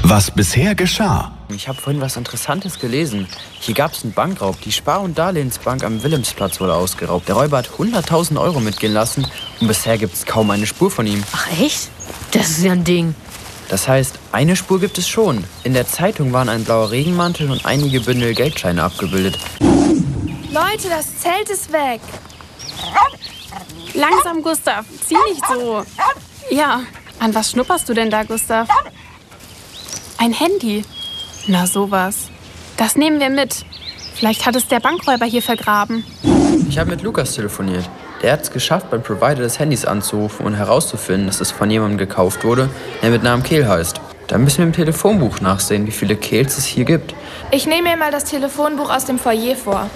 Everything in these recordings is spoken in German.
Was bisher geschah. Ich habe vorhin was Interessantes gelesen. Hier gab es einen Bankraub. Die Spar- und Darlehensbank am Wilhelmsplatz wurde ausgeraubt. Der Räuber hat 100.000 Euro mitgehen lassen und bisher gibt es kaum eine Spur von ihm. Ach echt? Das ist ja ein Ding. Das heißt, eine Spur gibt es schon. In der Zeitung waren ein blauer Regenmantel und einige Bündel Geldscheine abgebildet. Leute, das Zelt ist weg. Langsam, Gustav. Zieh nicht so. Ja, an was schnupperst du denn da, Gustav? Ein Handy. Na sowas. Das nehmen wir mit. Vielleicht hat es der Bankräuber hier vergraben. Ich habe mit Lukas telefoniert. Der hat es geschafft, beim Provider des Handys anzurufen und herauszufinden, dass es von jemandem gekauft wurde, der mit Namen Kehl heißt. Dann müssen wir im Telefonbuch nachsehen, wie viele Kehls es hier gibt. Ich nehme mir mal das Telefonbuch aus dem Foyer vor.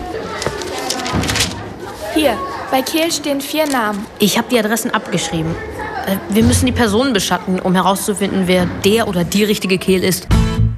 Hier, bei Kehl stehen 4 Namen. Ich habe die Adressen abgeschrieben. Wir müssen die Personen beschatten, um herauszufinden, wer der oder die richtige Kehl ist.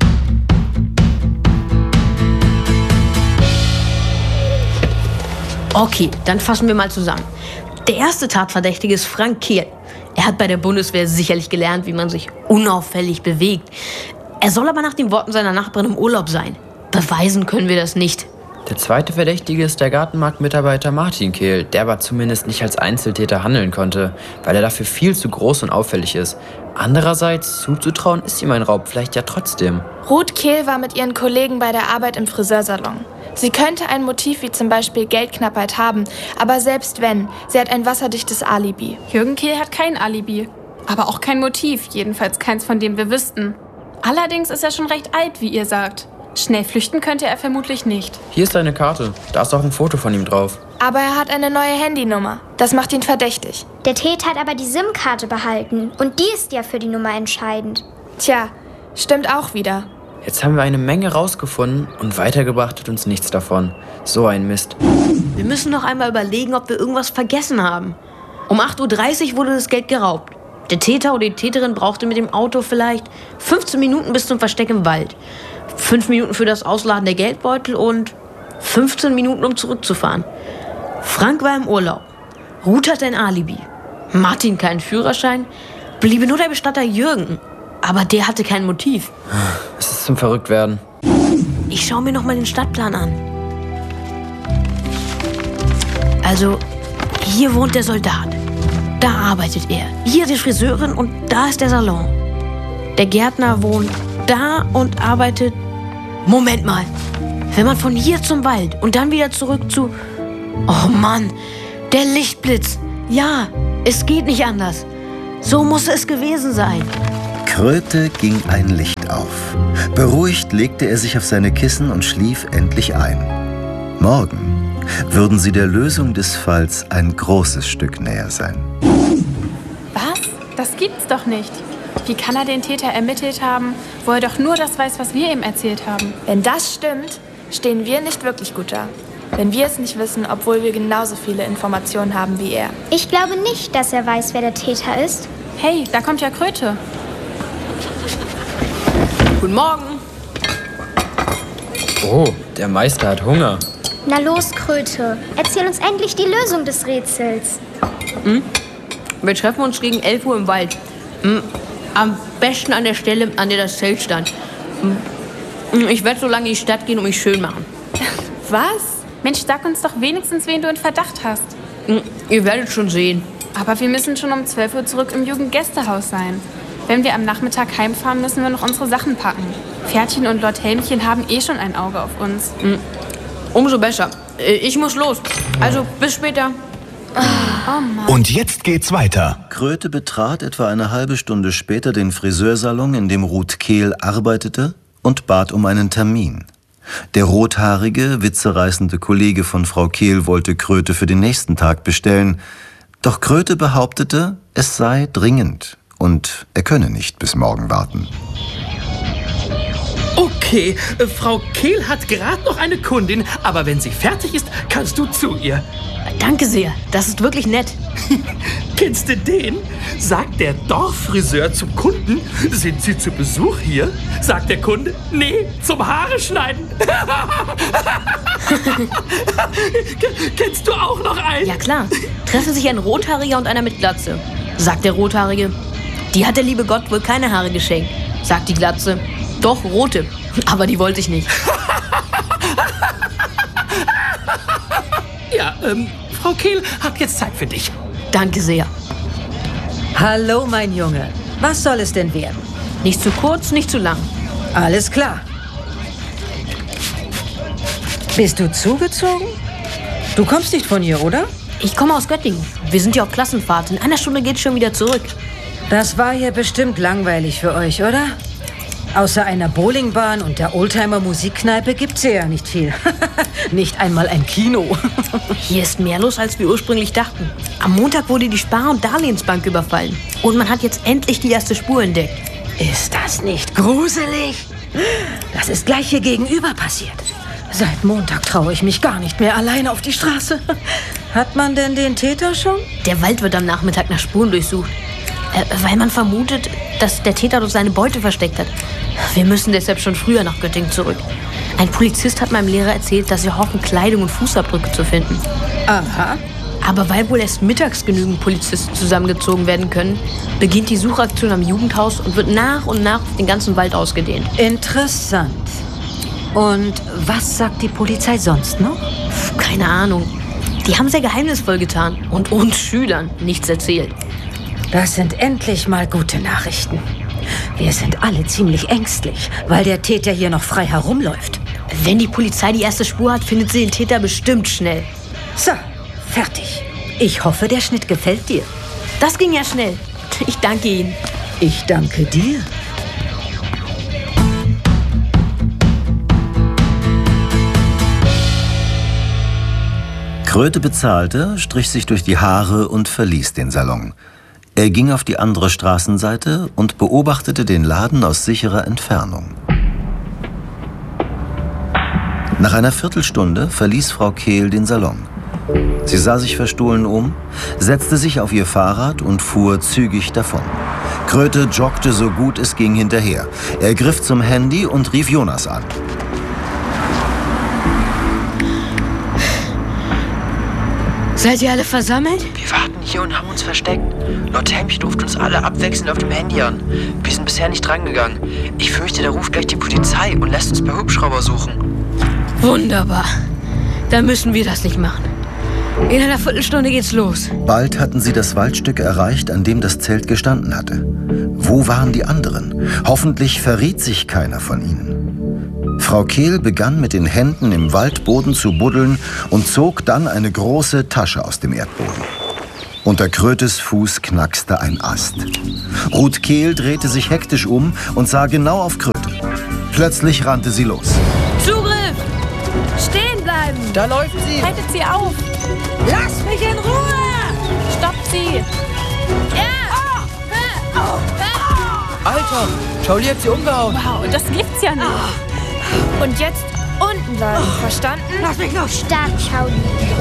Okay, dann fassen wir mal zusammen. Der erste Tatverdächtige ist Frank Kehl. Er hat bei der Bundeswehr sicherlich gelernt, wie man sich unauffällig bewegt. Er soll aber nach den Worten seiner Nachbarin im Urlaub sein. Beweisen können wir das nicht. Der zweite Verdächtige ist der Gartenmarktmitarbeiter Martin Kehl, der aber zumindest nicht als Einzeltäter handeln konnte, weil er dafür viel zu groß und auffällig ist. Andererseits, zuzutrauen ist ihm ein Raub vielleicht ja trotzdem. Ruth Kehl war mit ihren Kollegen bei der Arbeit im Friseursalon. Sie könnte ein Motiv wie zum Beispiel Geldknappheit haben, aber selbst wenn, sie hat ein wasserdichtes Alibi. Jürgen Kehl hat kein Alibi. Aber auch kein Motiv, jedenfalls keins, von dem wir wüssten. Allerdings ist er schon recht alt, wie ihr sagt. Schnell flüchten könnte er vermutlich nicht. Hier ist eine Karte. Da ist auch ein Foto von ihm drauf. Aber er hat eine neue Handynummer. Das macht ihn verdächtig. Der Täter hat aber die SIM-Karte behalten. Und die ist ja für die Nummer entscheidend. Tja, stimmt auch wieder. Jetzt haben wir eine Menge rausgefunden und weitergebracht hat uns nichts davon. So ein Mist. Wir müssen noch einmal überlegen, ob wir irgendwas vergessen haben. Um 8:30 Uhr wurde das Geld geraubt. Der Täter oder die Täterin brauchte mit dem Auto vielleicht 15 Minuten bis zum Versteck im Wald. 5 Minuten für das Ausladen der Geldbeutel und 15 Minuten, um zurückzufahren. Frank war im Urlaub. Ruth hat ein Alibi. Martin keinen Führerschein. Bliebe nur der Bestatter Jürgen. Aber der hatte kein Motiv. Es ist zum Verrücktwerden. Ich schaue mir noch mal den Stadtplan an. Also, hier wohnt der Soldat. Da arbeitet er. Hier die Friseurin und da ist der Salon. Der Gärtner wohnt da und arbeitet... Moment mal. Wenn man von hier zum Wald und dann wieder zurück zu... Oh Mann, der Lichtblitz. Ja, es geht nicht anders. So muss es gewesen sein. Kröte ging ein Licht auf. Beruhigt legte er sich auf seine Kissen und schlief endlich ein. Morgen würden sie der Lösung des Falls ein großes Stück näher sein. Was? Das gibt's doch nicht. Wie kann er den Täter ermittelt haben, wo er doch nur das weiß, was wir ihm erzählt haben? Wenn das stimmt, stehen wir nicht wirklich gut da. Wenn wir es nicht wissen, obwohl wir genauso viele Informationen haben wie er. Ich glaube nicht, dass er weiß, wer der Täter ist. Hey, da kommt ja Kröte. Guten Morgen. Oh, der Meister hat Hunger. Na los, Kröte. Erzähl uns endlich die Lösung des Rätsels. Wir treffen uns gegen 11 Uhr im Wald. Am besten an der Stelle, an der das Zelt stand. Ich werde so lange in die Stadt gehen und mich schön machen. Was? Mensch, sag uns doch wenigstens, wen du in Verdacht hast. Ihr werdet schon sehen. Aber wir müssen schon um 12 Uhr zurück im Jugendgästehaus sein. Wenn wir am Nachmittag heimfahren, müssen wir noch unsere Sachen packen. Pferdchen und Lord Helmchen haben eh schon ein Auge auf uns. Umso besser. Ich muss los. Also bis später. Oh Mann. Und jetzt geht's weiter. Kröte betrat etwa eine halbe Stunde später den Friseursalon, in dem Ruth Kehl arbeitete, und bat um einen Termin. Der rothaarige, witzereißende Kollege von Frau Kehl wollte Kröte für den nächsten Tag bestellen. Doch Kröte behauptete, es sei dringend und er könne nicht bis morgen warten. Okay, Frau Kehl hat gerade noch eine Kundin, aber wenn sie fertig ist, kannst du zu ihr. Danke sehr. Das ist wirklich nett. Kennst du den? Sagt der Dorffriseur zum Kunden, sind Sie zu Besuch hier? Sagt der Kunde, nee, zum Haare schneiden. Kennst du auch noch einen? Ja klar. Treffen sich ein Rothaariger und einer mit Glatze. Sagt der Rothaarige, Die hat der liebe Gott wohl keine Haare geschenkt, sagt die Glatze. Doch, rote. Aber die wollte ich nicht. Ja, Frau Kehl hat jetzt Zeit für dich. Danke sehr. Hallo, mein Junge. Was soll es denn werden? Nicht zu kurz, nicht zu lang. Alles klar. Bist du zugezogen? Du kommst nicht von hier, oder? Ich komme aus Göttingen. Wir sind ja auf Klassenfahrt. In einer Stunde geht's schon wieder zurück. Das war hier bestimmt langweilig für euch, oder? Außer einer Bowlingbahn und der Oldtimer-Musikkneipe gibt's hier ja nicht viel. Nicht einmal ein Kino. Hier ist mehr los, als wir ursprünglich dachten. Am Montag wurde die Spar- und Darlehensbank überfallen. Und man hat jetzt endlich die erste Spur entdeckt. Ist das nicht gruselig? Das ist gleich hier gegenüber passiert. Seit Montag traue ich mich gar nicht mehr alleine auf die Straße. Hat man denn den Täter schon? Der Wald wird am Nachmittag nach Spuren durchsucht. Weil man vermutet, dass der Täter dort seine Beute versteckt hat. Wir müssen deshalb schon früher nach Göttingen zurück. Ein Polizist hat meinem Lehrer erzählt, dass sie hoffen, Kleidung und Fußabdrücke zu finden. Aha. Aber weil wohl erst mittags genügend Polizisten zusammengezogen werden können, beginnt die Suchaktion am Jugendhaus und wird nach und nach auf den ganzen Wald ausgedehnt. Interessant. Und was sagt die Polizei sonst noch? Keine Ahnung. Die haben sehr geheimnisvoll getan und uns Schülern nichts erzählt. Das sind endlich mal gute Nachrichten. Wir sind alle ziemlich ängstlich, weil der Täter hier noch frei herumläuft. Wenn die Polizei die erste Spur hat, findet sie den Täter bestimmt schnell. So, fertig. Ich hoffe, der Schnitt gefällt dir. Das ging ja schnell. Ich danke Ihnen. Ich danke dir. Kröte bezahlte, strich sich durch die Haare und verließ den Salon. Er ging auf die andere Straßenseite und beobachtete den Laden aus sicherer Entfernung. Nach einer Viertelstunde verließ Frau Kehl den Salon. Sie sah sich verstohlen um, setzte sich auf ihr Fahrrad und fuhr zügig davon. Kröte joggte so gut es ging hinterher. Er griff zum Handy und rief Jonas an. Seid ihr alle versammelt? Wir warten hier und haben uns versteckt. Lord Hamish ruft uns alle abwechselnd auf dem Handy an. Wir sind bisher nicht drangegangen. Ich fürchte, der ruft gleich die Polizei und lässt uns per Hubschrauber suchen. Wunderbar. Dann müssen wir das nicht machen. In einer Viertelstunde geht's los. Bald hatten sie das Waldstück erreicht, an dem das Zelt gestanden hatte. Wo waren die anderen? Hoffentlich verriet sich keiner von ihnen. Frau Kehl begann mit den Händen im Waldboden zu buddeln und zog dann eine große Tasche aus dem Erdboden. Unter Krötes Fuß knackste ein Ast. Ruth Kehl drehte sich hektisch um und sah genau auf Kröte. Plötzlich rannte sie los. Zugriff! Stehen bleiben! Da läuft sie! Haltet sie auf! Lass mich in Ruhe! Stoppt sie! Alter, Charlie hat sie umgehauen. Wow, das gibt's ja nicht. Und jetzt unten bleiben, verstanden? Lass mich los! Stark, Charlie.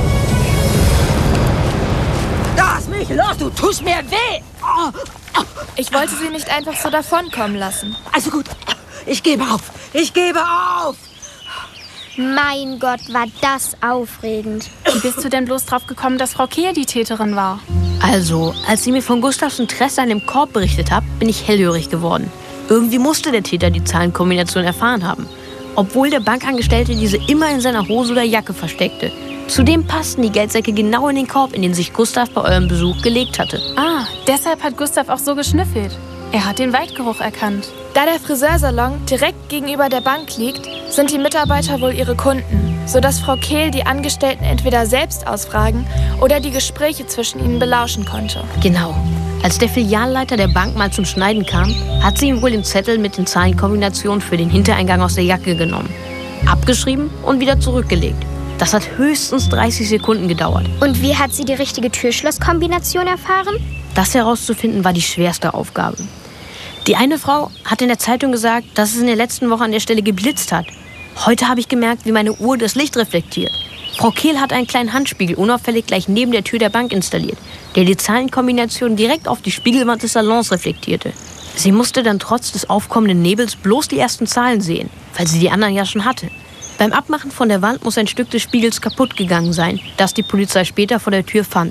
Lass mich los! Du tust mir weh! Ich wollte sie nicht einfach so davonkommen lassen. Also gut, ich gebe auf! Ich gebe auf! Mein Gott, war das aufregend. Wie bist du denn bloß drauf gekommen, dass Frau Kehl die Täterin war? Also, als sie mir von Gustavs Interesse an dem Korb berichtet hat, bin ich hellhörig geworden. Irgendwie musste der Täter die Zahlenkombination erfahren haben. Obwohl der Bankangestellte diese immer in seiner Hose oder Jacke versteckte. Zudem passten die Geldsäcke genau in den Korb, in den sich Gustav bei eurem Besuch gelegt hatte. Ah, deshalb hat Gustav auch so geschnüffelt. Er hat den Waldgeruch erkannt. Da der Friseursalon direkt gegenüber der Bank liegt, sind die Mitarbeiter wohl ihre Kunden, sodass Frau Kehl die Angestellten entweder selbst ausfragen oder die Gespräche zwischen ihnen belauschen konnte. Genau. Als der Filialleiter der Bank mal zum Schneiden kam, hat sie ihm wohl den Zettel mit den Zahlenkombinationen für den Hintereingang aus der Jacke genommen. Abgeschrieben und wieder zurückgelegt. Das hat höchstens 30 Sekunden gedauert. Und wie hat sie die richtige Türschlosskombination erfahren? Das herauszufinden war die schwerste Aufgabe. Die eine Frau hat in der Zeitung gesagt, dass es in der letzten Woche an der Stelle geblitzt hat. Heute habe ich gemerkt, wie meine Uhr das Licht reflektiert. Frau Kehl hat einen kleinen Handspiegel unauffällig gleich neben der Tür der Bank installiert, der die Zahlenkombination direkt auf die Spiegelwand des Salons reflektierte. Sie musste dann trotz des aufkommenden Nebels bloß die ersten Zahlen sehen, weil sie die anderen ja schon hatte. Beim Abmachen von der Wand muss ein Stück des Spiegels kaputt gegangen sein, das die Polizei später vor der Tür fand.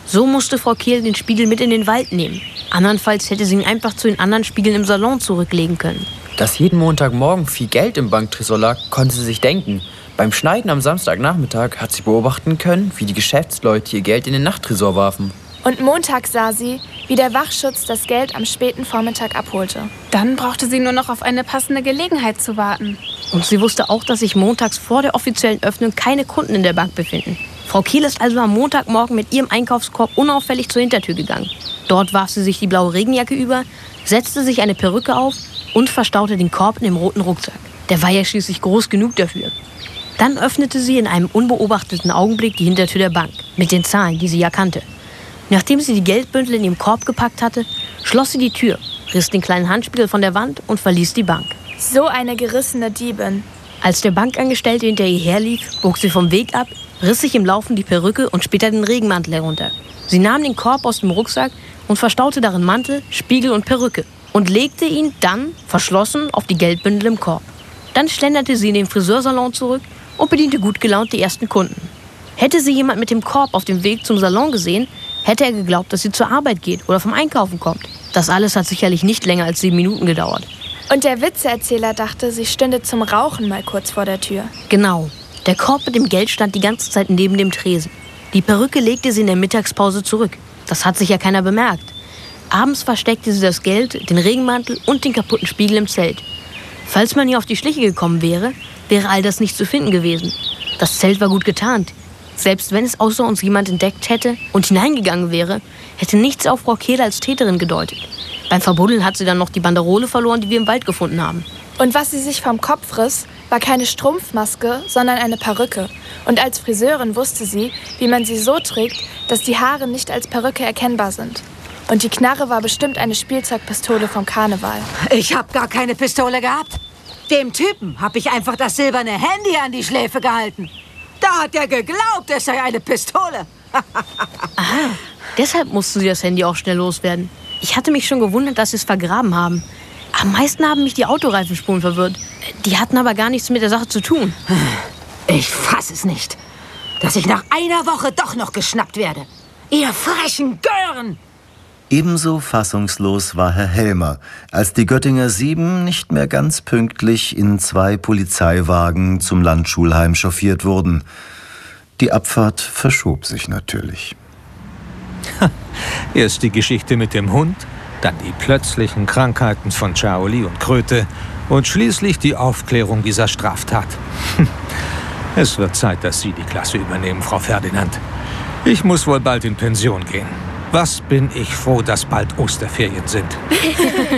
So musste Frau Kehl den Spiegel mit in den Wald nehmen. Andernfalls hätte sie ihn einfach zu den anderen Spiegeln im Salon zurücklegen können. Dass jeden Montagmorgen viel Geld im Banktresor lag, konnte sie sich denken. Beim Schneiden am Samstagnachmittag hat sie beobachten können, wie die Geschäftsleute ihr Geld in den Nachttresor warfen. Und montags sah sie, wie der Wachschutz das Geld am späten Vormittag abholte. Dann brauchte sie nur noch auf eine passende Gelegenheit zu warten. Und sie wusste auch, dass sich montags vor der offiziellen Öffnung keine Kunden in der Bank befinden. Frau Kehl ist also am Montagmorgen mit ihrem Einkaufskorb unauffällig zur Hintertür gegangen. Dort warf sie sich die blaue Regenjacke über, setzte sich eine Perücke auf und verstaute den Korb in dem roten Rucksack. Der war ja schließlich groß genug dafür. Dann öffnete sie in einem unbeobachteten Augenblick die Hintertür der Bank mit den Zahlen, die sie ja kannte. Nachdem sie die Geldbündel in ihren Korb gepackt hatte, schloss sie die Tür, riss den kleinen Handspiegel von der Wand und verließ die Bank. So eine gerissene Diebin. Als der Bankangestellte hinter ihr herlief, bog sie vom Weg ab, riss sich im Laufen die Perücke und später den Regenmantel herunter. Sie nahm den Korb aus dem Rucksack und verstaute darin Mantel, Spiegel und Perücke und legte ihn dann, verschlossen, auf die Geldbündel im Korb. Dann schlenderte sie in den Friseursalon zurück und bediente gut gelaunt die ersten Kunden. Hätte sie jemand mit dem Korb auf dem Weg zum Salon gesehen, hätte er geglaubt, dass sie zur Arbeit geht oder vom Einkaufen kommt. Das alles hat sicherlich nicht länger als 7 Minuten gedauert. Und der Witzeerzähler dachte, sie stünde zum Rauchen mal kurz vor der Tür. Genau. Der Korb mit dem Geld stand die ganze Zeit neben dem Tresen. Die Perücke legte sie in der Mittagspause zurück. Das hat sich ja keiner bemerkt. Abends versteckte sie das Geld, den Regenmantel und den kaputten Spiegel im Zelt. Falls man ihr auf die Schliche gekommen wäre, wäre all das nicht zu finden gewesen. Das Zelt war gut getarnt. Selbst wenn es außer uns jemand entdeckt hätte und hineingegangen wäre, hätte nichts auf Frau Kehl als Täterin gedeutet. Beim Verbuddeln hat sie dann noch die Banderole verloren, die wir im Wald gefunden haben. Und was sie sich vom Kopf riss, war keine Strumpfmaske, sondern eine Perücke. Und als Friseurin wusste sie, wie man sie so trägt, dass die Haare nicht als Perücke erkennbar sind. Und die Knarre war bestimmt eine Spielzeugpistole vom Karneval. Ich habe gar keine Pistole gehabt. Dem Typen habe ich einfach das silberne Handy an die Schläfe gehalten. Da hat er geglaubt, es sei eine Pistole. Aha, deshalb musste sie das Handy auch schnell loswerden. Ich hatte mich schon gewundert, dass sie es vergraben haben. Am meisten haben mich die Autoreifenspuren verwirrt. Die hatten aber gar nichts mit der Sache zu tun. Ich fass es nicht, dass ich nach einer Woche doch noch geschnappt werde. Ihr frechen Gören! Ebenso fassungslos war Herr Helmer, als die Göttinger 7 nicht mehr ganz pünktlich in 2 Polizeiwagen zum Landschulheim chauffiert wurden. Die Abfahrt verschob sich natürlich. Erst die Geschichte mit dem Hund, dann die plötzlichen Krankheiten von Chaoli und Kröte und schließlich die Aufklärung dieser Straftat. Es wird Zeit, dass Sie die Klasse übernehmen, Frau Ferdinand. Ich muss wohl bald in Pension gehen. Was bin ich froh, dass bald Osterferien sind.